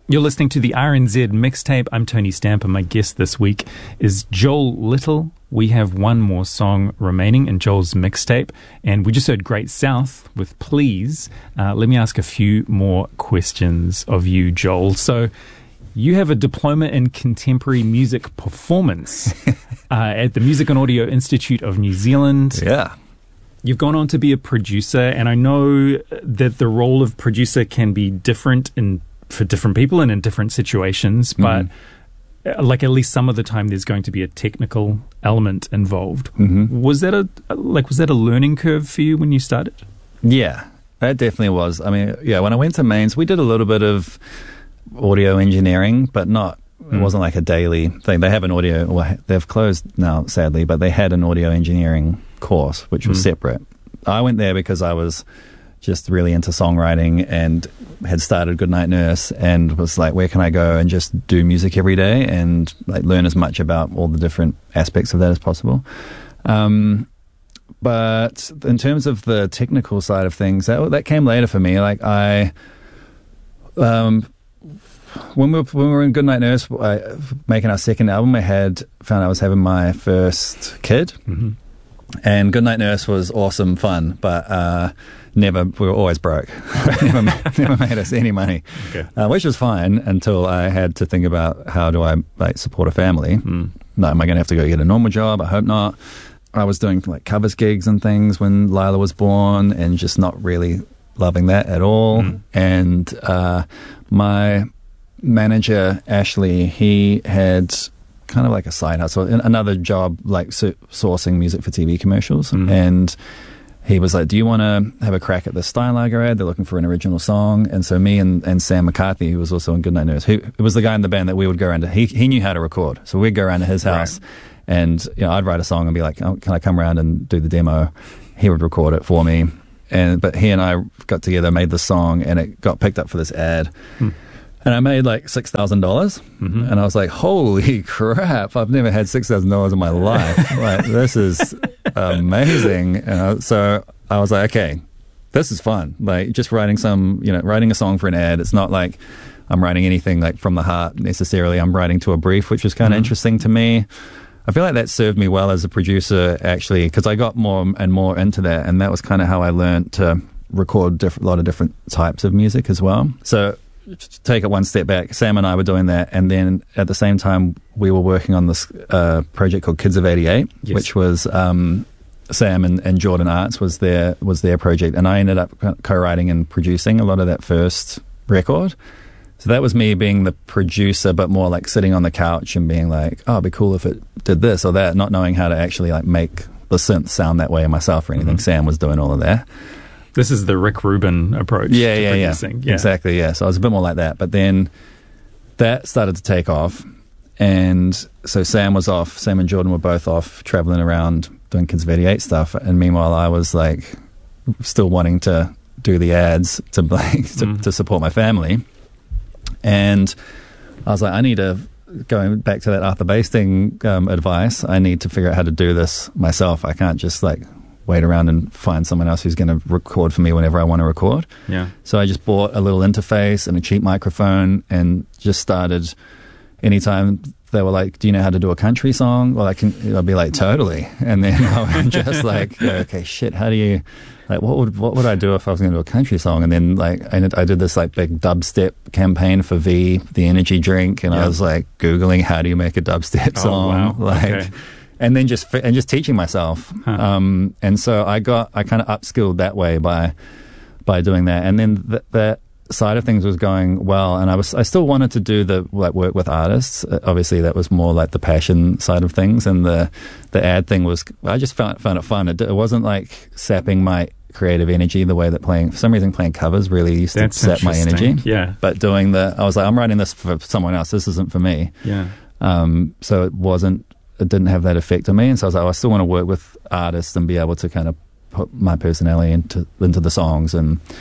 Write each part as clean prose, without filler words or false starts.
You're listening to the RNZ mixtape. I'm Tony Stamper. My guest this week is Joel Little. We have one more song remaining in Joel's mixtape, and we just heard Great South with Please. Let me ask a few more questions of you, Joel. So you have a diploma in contemporary music performance at the Music and Audio Institute of New Zealand. Yeah. You've gone on to be a producer, and I know that the role of producer can be different for different people and in different situations, but like at least some of the time there's going to be a technical element involved. Was that a learning curve for you when you started? Yeah, that definitely was. I mean, yeah, when I went to Mains, we did a little bit of audio engineering, but it wasn't like a daily thing. They have an audio, well, they've closed now, sadly, but they had an audio engineering course, which was separate. I went there because I was just really into songwriting and had started Goodnight Nurse and was like, where can I go and just do music every day and like learn as much about all the different aspects of that as possible. But in terms of the technical side of things, that came later for me. Like when we were in Goodnight Nurse, making our second album, found I was having my first kid. And Goodnight Nurse was awesome fun, but we were always broke. never made us any money, which was fine until I had to think about how do I support a family. No, am I going to have to go get a normal job? I hope not. I was doing like covers gigs and things when Lila was born and just not really loving that at all. And my manager, Ashley, he had kind of like a side hustle, another job like sourcing music for TV commercials. And he was like, do you want to have a crack at the Steinlager ad? They're looking for an original song. And so me and Sam McCarthy, who was also in Goodnight Nurse, who was the guy in the band that we would go around to, he knew how to record. So we'd go around to his house and I'd write a song and be like, oh, can I come around and do the demo? He would record it for me. But he and I got together, made the song, and it got picked up for this ad. And I made like $6,000, and I was like, holy crap, I've never had $6,000 in my life. Like, this is amazing. So I was like, okay, this is fun. Like, just writing a song for an ad. It's not like I'm writing anything like from the heart necessarily. I'm writing to a brief, which was kind of interesting to me. I feel like that served me well as a producer, actually, because I got more and more into that, and that was kind of how I learned to record a lot of different types of music as well. So to take it one step back, Sam and I were doing that, and then at the same time we were working on this project called Kids of 88, which was Sam and Jordan Arts was their project, and I ended up co-writing and producing a lot of that first record. So that was me being the producer, but more like sitting on the couch and being like, oh, it'd be cool if it did this or that, not knowing how to actually like make the synth sound that way myself or anything. Sam was doing all of that. This is the Rick Rubin approach to producing. Yeah. Exactly, yeah. So I was a bit more like that. But then that started to take off. And so Sam was off. Sam and Jordan were both off traveling around doing Kids of 88 stuff. And meanwhile, I was like still wanting to do the ads to support my family. And I was like, I need to, going back to that Arthur Basting advice, I need to figure out how to do this myself. I can't just like wait around and find someone else who's going to record for me whenever I want to record. Yeah. So I just bought a little interface and a cheap microphone and just started. Anytime they were like, do you know how to do a country song? Well, I'd be like, totally. And then I would just like, okay, shit, how do you, like, what would I do if I was going to do a country song? And then like, I did this like big dubstep campaign for V, the energy drink. And I was like Googling, how do you make a dubstep song? Wow. Like, okay. And then just teaching myself. And so I kind of upskilled that way by doing that. And then that side of things was going well, and I still wanted to do the like work with artists. Obviously, that was more like the passion side of things, and the ad thing was. I just found it fun. It wasn't like sapping my creative energy the way that for some reason playing covers really used to sap my energy. Yeah. But I was like, I'm writing this for someone else. This isn't for me. Yeah. So it didn't have that effect on me, and so I was like, I still want to work with artists and be able to kind of put my personality into the songs.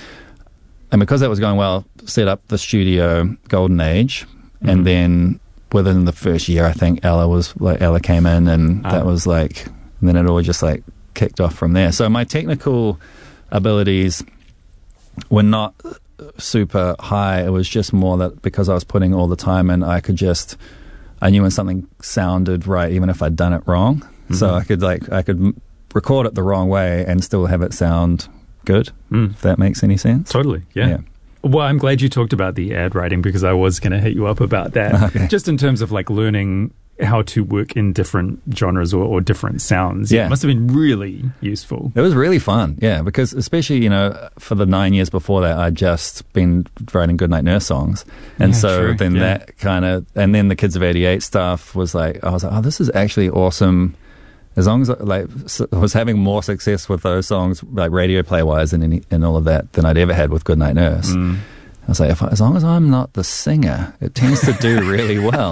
And because that was going well, set up the studio Golden Age, and then within the first year, I think Ella came in, and that was like, and then it all just like kicked off from there. So my technical abilities were not super high. It was just more that because I was putting all the time in, I knew when something sounded right, even if I'd done it wrong. Mm-hmm. So I could record it the wrong way and still have it sound good, if that makes any sense. Totally, yeah. Well, I'm glad you talked about the ad writing because I was going to hit you up about that. Okay. Just in terms of like learning how to work in different genres or different sounds. Yeah. It must have been really useful. It was really fun, yeah, because especially, for the 9 years before that, I'd just been writing Goodnight Nurse songs. And that kind of, and then the Kids of 88 stuff I was like, oh, this is actually awesome. As long as I was having more success with those songs, like radio play-wise and all of that, than I'd ever had with Goodnight Nurse. I was like, as long as I'm not the singer, it tends to do really well.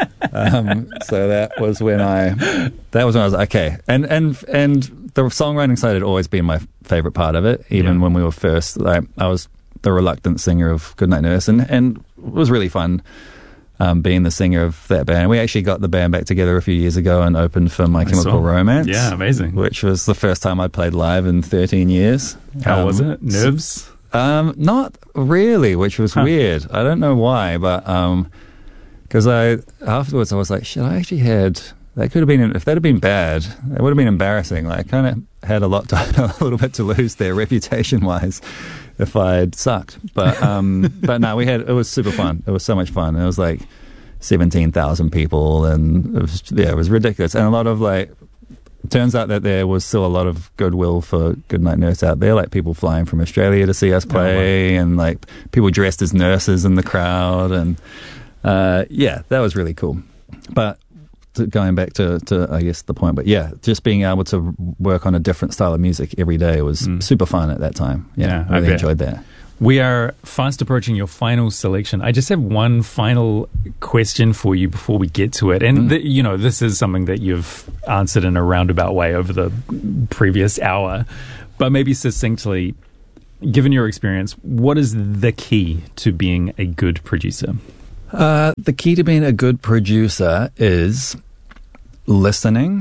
So that was when I was like, okay. And the songwriting side had always been my favorite part of it. Even when we were first, I was the reluctant singer of Goodnight Nurse, and it was really fun being the singer of that band. We actually got the band back together a few years ago and opened for My Chemical Romance. Yeah, amazing. Which was the first time I'd played live in 13 years. How was it? Nerves? Not really, which was weird. I don't know why, but because afterwards I was like, shit, I actually had, that could have been, if that had been bad, it would have been embarrassing. Like, I kind of had a little bit to lose there reputation wise if I'd sucked. But no, it was super fun. It was so much fun. It was like 17,000 people, and it was ridiculous. And a lot of turns out that there was still a lot of goodwill for Goodnight Nurse out there, like people flying from Australia to see us play, and like people dressed as nurses in the crowd, and that was really cool. But going back to I guess the point, but yeah, just being able to work on a different style of music every day was super fun at that time. I really enjoyed that. We are fast approaching your final selection. I just have one final question for you before we get to it. And, this is something that you've answered in a roundabout way over the previous hour. But maybe succinctly, given your experience, what is the key to being a good producer? The key to being a good producer is listening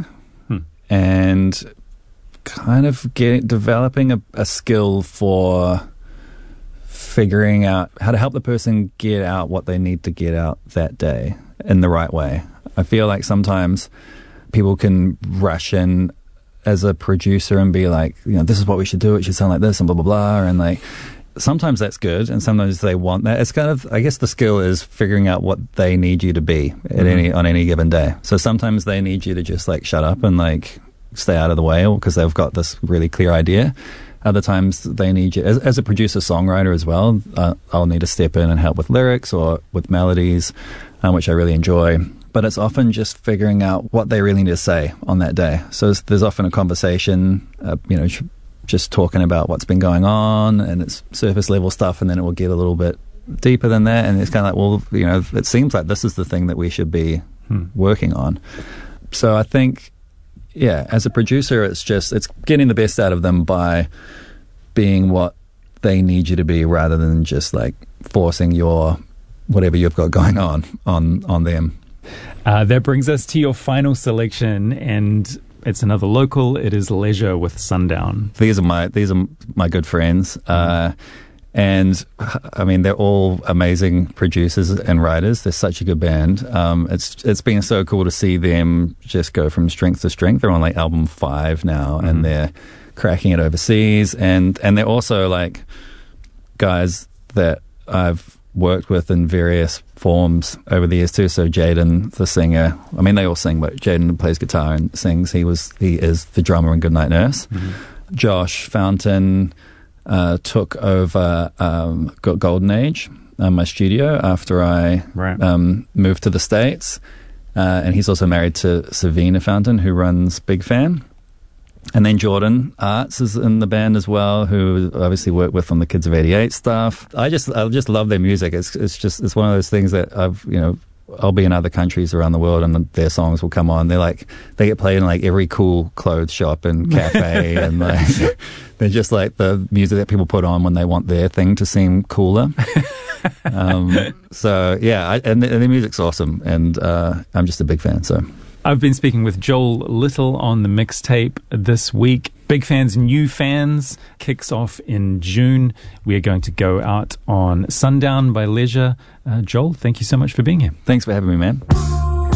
and kind of developing a skill for figuring out how to help the person get out what they need to get out that day in the right way. I feel like sometimes people can rush in as a producer and be like, this is what we should do. It should sound like this and blah, blah, blah. And like, sometimes that's good. And sometimes they want that. It's kind of, I guess the skill is figuring out what they need you to be on any given day. So sometimes they need you to just like shut up and like stay out of the way because they've got this really clear idea. Other times they need you, as a producer-songwriter as well, I'll need to step in and help with lyrics or with melodies, which I really enjoy. But it's often just figuring out what they really need to say on that day. So there's often a conversation, just talking about what's been going on, and it's surface level stuff, and then it will get a little bit deeper than that. And it's kind of like, it seems like this is the thing that we should be working on. So I think, as a producer, it's getting the best out of them by being what they need you to be rather than just like forcing your whatever you've got going on them. That brings us to your final selection, and it's another local. It is Leisure with Sundown. These are my good friends. And I mean, they're all amazing producers and writers. They're such a good band. It's been so cool to see them just go from strength to strength. They're on like album 5 now, and they're cracking it overseas. And they're also like guys that I've worked with in various forms over the years too. So Jaden, the singer, I mean, they all sing, but Jaden plays guitar and sings. He is the drummer in Goodnight Nurse. Josh Fountain took over Golden Age, my studio, after I moved to the States. And he's also married to Savina Fountain, who runs Big Fan. And then Jordan Arts is in the band as well, who obviously worked with on the Kids of 88 stuff. I just love their music. It's one of those things that I'll be in other countries around the world and their songs will come on. They get played in like every cool clothes shop and cafe, and like they're just like the music that people put on when they want their thing to seem cooler. So yeah, and the music's awesome, and I'm just a big fan. So I've been speaking with Joel Little on the mixtape this week. Big Fans, New Fans kicks off in June. We are going to go out on Sundown by Leisure. Joel, thank you so much for being here. Thanks for having me, man.